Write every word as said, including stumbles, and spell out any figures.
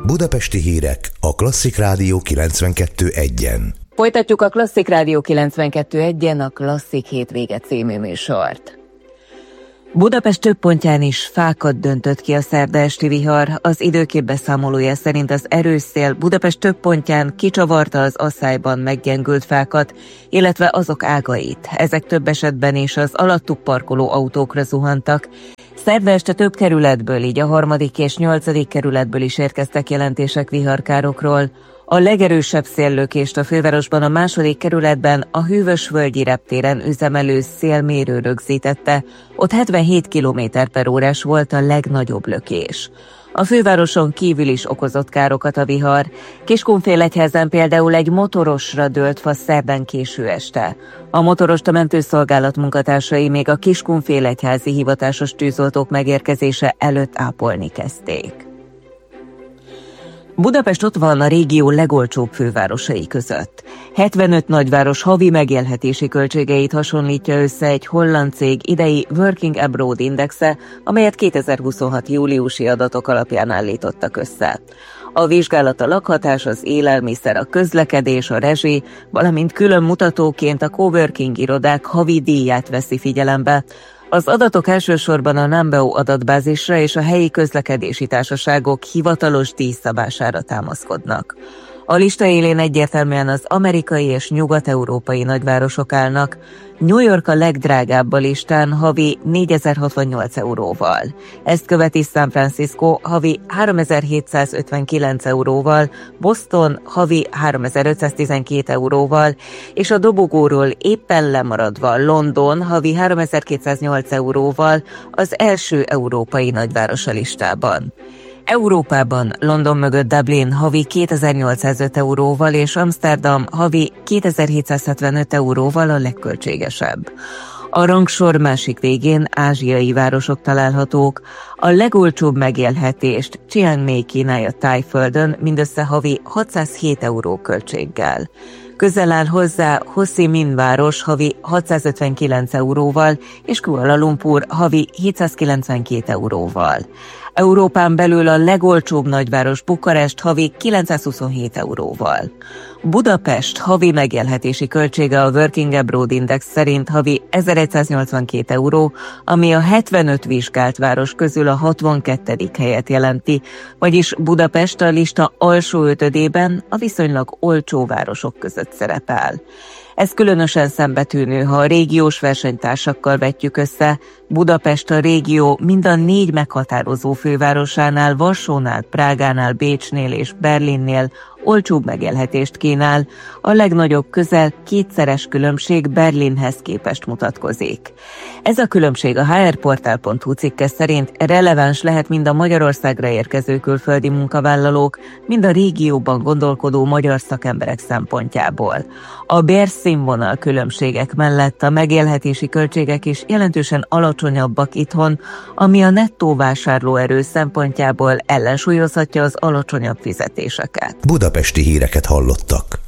Budapesti hírek a Klasszik Rádió kilencvenkettő egyen. Folytatjuk a Klasszik Rádió kilencvenkettő egyen a Klasszik hétvége című műsort. Budapest több pontján is fákat döntött ki a szerda esti vihar. Az időkép beszámolója szerint az erős szél Budapest több pontján kicsavarta az asszályban meggyengült fákat, illetve azok ágait. Ezek több esetben is az alattuk parkoló autókra zuhantak. Szerda este több kerületből, így a harmadik és nyolcadik kerületből is érkeztek jelentések viharkárokról. A legerősebb széllökést a fővárosban a második kerületben a Hűvösvölgyi reptéren üzemelő szélmérő rögzítette, ott hetvenhét kilométer per órás volt a legnagyobb lökés. A fővároson kívül is okozott károkat a vihar. Kiskunfélegyházen például egy motorosra dőlt fa szerdán késő este. A motorost a mentőszolgálat munkatársai még a Kiskunfélegyházi hivatásos tűzoltók megérkezése előtt ápolni kezdték. Budapest ott van a régió legolcsóbb fővárosai között. hetvenöt nagyváros havi megélhetési költségeit hasonlítja össze egy holland cég idei Working Abroad indexe, amelyet kétezer-huszonhat júliusi adatok alapján állítottak össze. A vizsgálat a lakhatás, az élelmiszer, a közlekedés, a rezsi, valamint külön mutatóként a coworking irodák havi díját veszi figyelembe. Az adatok elsősorban a Numbeo adatbázisra és a helyi közlekedési társaságok hivatalos díjszabására támaszkodnak. A lista élén egyértelműen az amerikai és nyugat-európai nagyvárosok állnak. New York a legdrágább a listán havi négyezer-hatvannyolc euróval. Ezt követi San Francisco havi háromezer-hétszázötvenkilenc euróval, Boston havi háromezer-ötszáztizenkét euróval, és a dobogóról éppen lemaradva London havi háromezer-kétszáznyolc euróval az első európai nagyváros a listában. Európában London mögött Dublin havi kétezer-nyolcszázöt euróval és Amsterdam havi kétezer-hétszázhetvenöt euróval a legköltségesebb. A rangsor másik végén ázsiai városok találhatók. A legolcsóbb megélhetést Chiang Mai kínálja Tájföldön mindössze havi hatszázhét euró költséggel. Közel áll hozzá Ho Chi Minh város havi hatszázötvenkilenc euróval, és Kuala Lumpur havi hétszázkilencvenkét euróval. Európán belül a legolcsóbb nagyváros Bukarest havi kilencszázhuszonhét euróval. Budapest havi megélhetési költsége a Working Abroad Index szerint havi ezeregyszáznyolcvankét euró, ami a hetvenöt vizsgált város közül a hatvankettedik helyet jelenti, vagyis Budapest a lista alsó ötödében a viszonylag olcsó városok között szerepel. Ez különösen szembetűnő, ha a régiós versenytársakkal vetjük össze. Budapest a régió mind a négy meghatározó fővárosánál, Varsónál, Prágánál, Bécsnél és Berlinnél olcsóbb megélhetést kínál. A legnagyobb közel kétszeres különbség Berlinhez képest mutatkozik. Ez a különbség a há er portál pont hú cikke szerint releváns lehet mind a Magyarországra érkező külföldi munkavállalók, mind a régióban gondolkodó magyar szakemberek szempontjából. A bérszínvonal különbségek mellett a megélhetési költségek is jelentősen alacsonyabbak itthon, ami a nettó vásárlóerő szempontjából ellensúlyozhatja az alacsonyabb fizetéseket. Budapesti híreket hallottak.